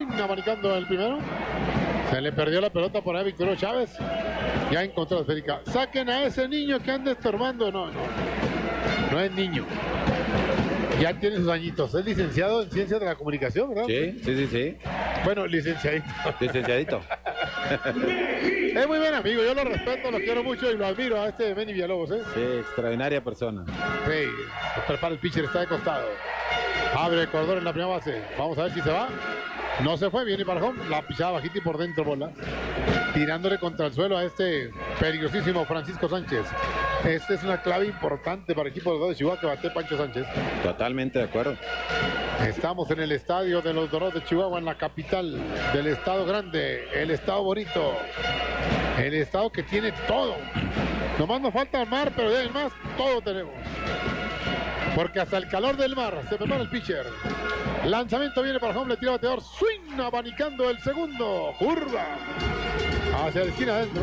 abanicando el primero. Se le perdió la pelota por ahí a Víctor Chávez. Ya encontró la esférica. Saquen a ese niño que anda estorbando. No es niño. Ya tiene sus añitos. Es licenciado en Ciencias de la Comunicación, ¿verdad? Sí. Bueno, licenciadito. Licenciadito. Es muy buen amigo. Yo lo respeto, lo quiero mucho y lo admiro a este Manny Villalobos, ¿eh? Sí, extraordinaria persona. Sí, prepara el pitcher, está de costado. Abre el corredor en la primera base. Vamos a ver si se va. No se fue, viene para home. La pisada bajita y por dentro bola. Tirándole contra el suelo a este peligrosísimo Francisco Sánchez. Esta es una clave importante para el equipo de los Dorados de Chihuahua que bate Pancho Sánchez. Totalmente de acuerdo. Estamos en el estadio de los Dorados de Chihuahua, en la capital del estado grande, el estado bonito, el estado que tiene todo. Nomás nos falta el mar, pero de ahí más todo tenemos. Porque hasta el calor del mar se prepara el pitcher. Lanzamiento viene para home, le tira bateador, swing, abanicando el segundo, curva hacia la esquina adentro.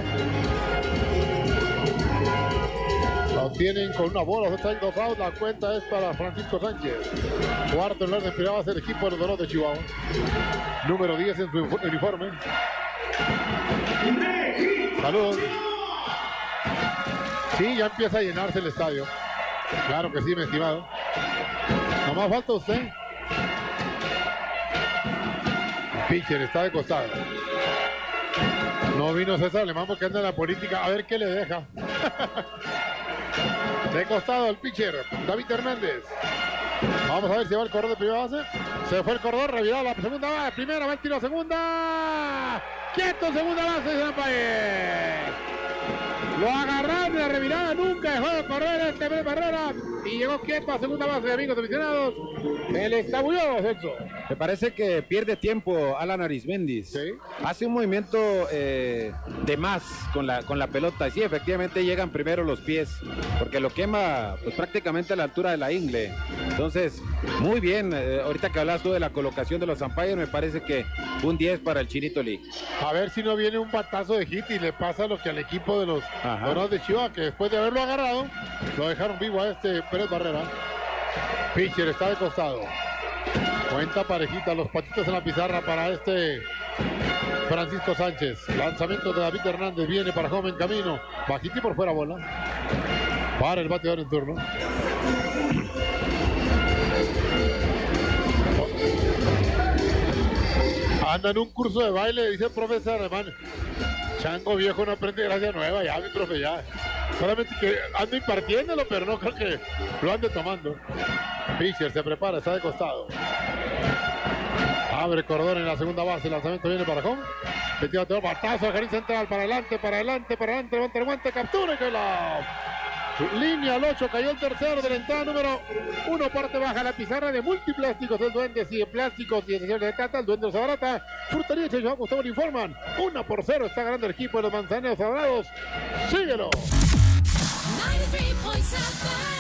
Lo tienen con una bola, dos outs, la cuenta es para Francisco Sánchez. Cuarto en orden, va a ser el equipo de los Dorados de Chihuahua. Número 10 en su uniforme. Saludos. Sí, ya empieza a llenarse el estadio. Claro que sí, mi estimado. Nomás falta usted. El pitcher está de costado. No vino César Alemán porque anda en la política. A ver qué le deja. De costado el pitcher, David Hernández. Vamos a ver si va el corredor de primera base. Se fue el corredor, revirado la segunda base. Primera va el tiro a segunda. Quieto, segunda base de Zampaye. Lo agarraron de la revirada, nunca dejó de correr este Barrera y llegó quieto a segunda base, amigos aficionados. El estabullo, Celso. Me parece que pierde tiempo Alan Arizmendi. Sí. Hace un movimiento de más con la pelota. Sí, efectivamente llegan primero los pies, porque lo quema pues prácticamente a la altura de la ingle. Entonces, muy bien. Ahorita que hablas tú de la colocación de los umpires, me parece que un 10 para el Chinito Lee. A ver si no viene un batazo de hit y le pasa lo que al equipo de los Dorados de Chihuahua, que después de haberlo agarrado, lo dejaron vivo a este Pérez Barrera. Pitcher está de costado. Cuenta parejita, los patitos en la pizarra para este Francisco Sánchez. Lanzamiento de David Hernández, viene para home en camino. Bajito y por fuera bola. Para el bateador en turno. Anda en un curso de baile, dice el profesor Alemán. Chango viejo no aprende gracia nueva, ya mi profe, ya. Solamente que ando impartiéndolo, pero no creo que lo ande tomando. Pitcher se prepara, está de costado. Abre corredor en la segunda base, el lanzamiento viene para home. Metió batazo al jardín central, para adelante, levanta el guante, captura y que la línea al 8, cayó el tercero de la entrada número 1, parte baja, la pizarra de Multiplásticos, el Duende, sigue plásticos y esenciales de Tata, el Duende los abarata, Frutería Chihuahua, Gustavo le informan, 1-0, está ganando el equipo de los Manzaneros Sagrados, síguelo. 93.7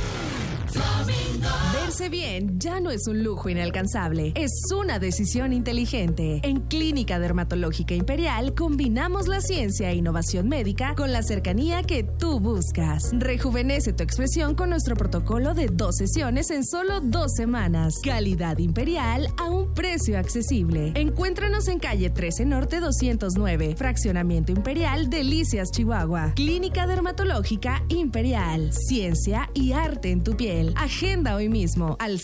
Verse bien ya no es un lujo inalcanzable, es una decisión inteligente. En Clínica Dermatológica Imperial combinamos la ciencia e innovación médica con la cercanía que tú buscas. Rejuvenece tu expresión con nuestro protocolo de 2 sesiones en solo 2 semanas. Calidad Imperial a un precio accesible. Encuéntranos en calle 13 Norte 209, Fraccionamiento Imperial, Delicias, Chihuahua. Clínica Dermatológica Imperial. Ciencia y arte en tu piel. Agenda hoy mismo al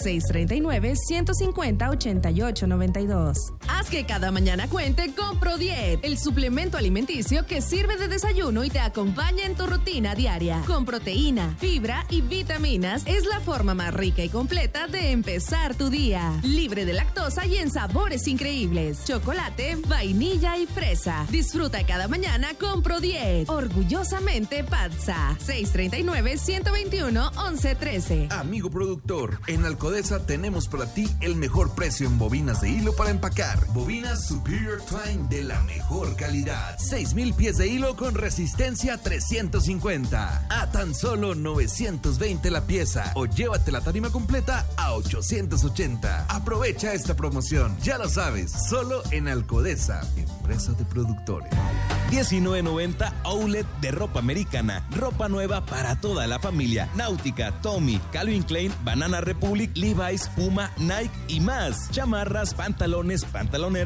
639-150-8892. Haz que cada mañana cuente con ProDiet, el suplemento alimenticio que sirve de desayuno y te acompaña en tu rutina diaria. Con proteína, fibra y vitaminas, es la forma más rica y completa de empezar tu día. Libre de lactosa y en sabores increíbles. Chocolate, vainilla y fresa. Disfruta cada mañana con ProDiet. Orgullosamente Patsa. 639-121-1113. Amigo productor, en Alcodesa tenemos para ti el mejor precio en bobinas de hilo para empacar. Bobinas Superior Twine de la mejor calidad. 6,000 pies de hilo con resistencia 350. A tan solo 920 la pieza. O llévate la tarima completa a 880. Aprovecha esta promoción. Ya lo sabes, solo en Alcodesa, empresa de productores. 19.90 Outlet de ropa americana. Ropa nueva para toda la familia. Náutica, Tommy, Calvin Klein, Banana Republic, Levi's, Puma, Nike y más. Chamarras, pantalones, pantaloneras